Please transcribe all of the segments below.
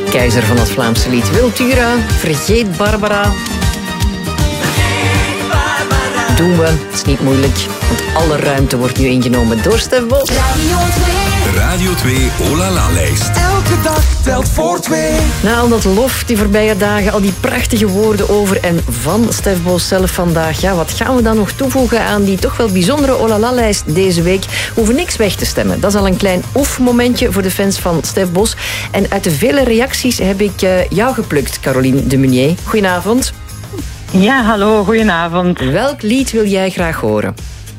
keizer van het Vlaamse lied. Wiltura, Vergeet Barbara. Doen we, het is niet moeilijk, want alle ruimte wordt nu ingenomen door Stef Bos. Radio 2 Olala-lijst. Elke dag telt voor 2. Na al dat lof die voorbije dagen, al die prachtige woorden over en van Stef Bos zelf vandaag. Ja, wat gaan we dan nog toevoegen aan die toch wel bijzondere Olala-lijst deze week? We hoeven niks weg te stemmen. Dat is al een klein oefmomentje voor de fans van Stef Bos. En uit de vele reacties heb ik jou geplukt, Caroline de Munier. Goedenavond. Ja, hallo, goedenavond. Welk lied wil jij graag horen?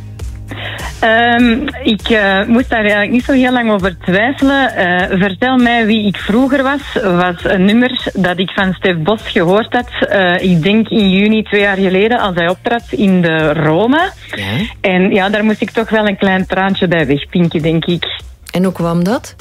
Ik moest daar eigenlijk niet zo heel lang over twijfelen. Vertel mij wie ik vroeger was een nummer dat ik van Stef Bos gehoord had. Ik denk in juni 2 jaar geleden, als hij optrad in de Roma. Ja. En ja, daar moest ik toch wel een klein traantje bij wegpinken, denk ik. En hoe kwam dat?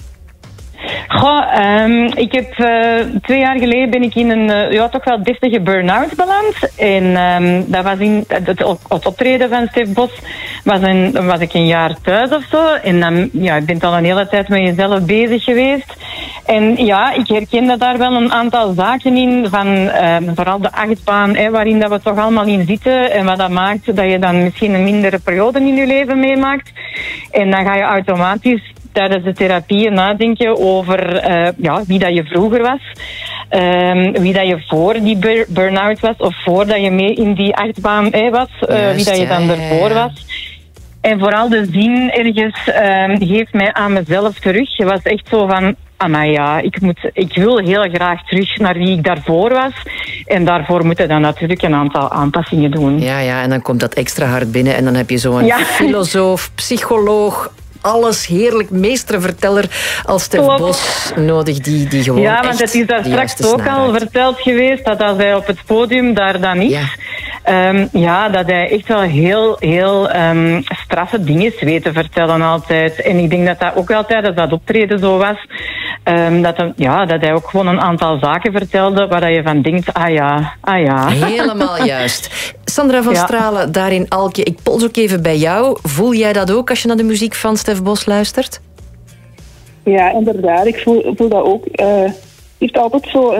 Goh, ik heb 2 jaar geleden ben ik in een toch wel deftige burn-out beland. En dat was in het optreden van Stef Bos was ik een jaar thuis of zo. En dan, ja, ik ben al een hele tijd met jezelf bezig geweest. En ja, ik herkende daar wel een aantal zaken in, van vooral de achtbaan, waarin dat we toch allemaal in zitten. En wat dat maakt dat je dan misschien een mindere periode in je leven meemaakt. En dan ga je automatisch tijdens de therapieën nadenken over wie dat je vroeger was. Wie dat je voor die burn-out was of voordat je mee in die achtbaan was. Juist, wie dat je dan ervoor was. En vooral de zin ergens geeft mij aan mezelf terug. Je was echt zo van, maar ja, ik wil heel graag terug naar wie ik daarvoor was. En daarvoor moeten dan natuurlijk een aantal aanpassingen doen. Ja, en dan komt dat extra hard binnen en dan heb je zo'n filosoof, psycholoog, alles heerlijk meesterverteller als Stef Bos nodig, die gewoon ja, want het is daar straks ook al verteld geweest, dat als hij op het podium daar dan is, dat hij echt wel heel straffe dingen weet te vertellen altijd. En ik denk dat dat ook wel tijdens dat optreden zo was, dat hij ook gewoon een aantal zaken vertelde waar je van denkt, ah ja. Helemaal juist. Sandra van Stralen, daar in Alkje. Ik pols ook even bij jou. Voel jij dat ook als je naar de muziek van Stef Bos luistert? Ja, inderdaad. Ik voel dat ook. Hij heeft altijd zo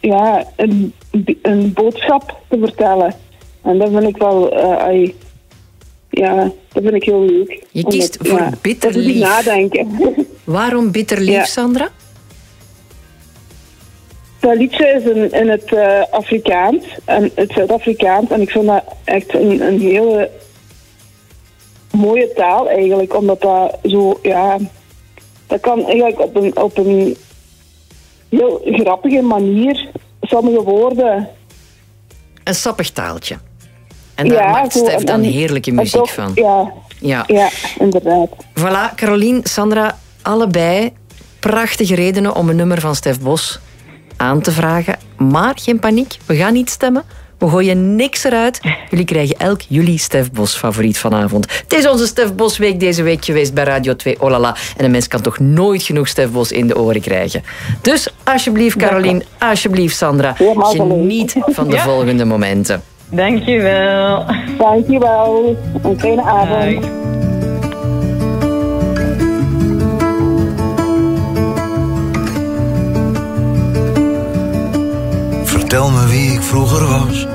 een boodschap te vertellen. En dat vind ik wel... dat vind ik heel leuk. Je kiest voor bitter lief. Nadenken. Waarom bitter lief, Sandra? Dat liedje is in het Afrikaans, en het Zuid-Afrikaans. En ik vind dat echt een hele mooie taal eigenlijk. Omdat dat zo, dat kan eigenlijk op een heel grappige manier, sommige woorden. Een sappig taaltje. En daar maakt Stef dan heerlijke muziek van. Ja, inderdaad. Voilà, Caroline, Sandra, allebei prachtige redenen om een nummer van Stef Bos aan te vragen. Maar geen paniek, we gaan niet stemmen. We gooien niks eruit. Jullie krijgen elk jullie Stef Bos favoriet vanavond. Het is onze Stef Bos week deze week geweest bij Radio 2 Olala. En een mens kan toch nooit genoeg Stef Bos in de oren krijgen. Dus alsjeblieft Caroline, alsjeblieft Sandra. Geniet van de volgende momenten. Dankjewel. Dankjewel. Een fijne avond. Vertel me wie ik vroeger was.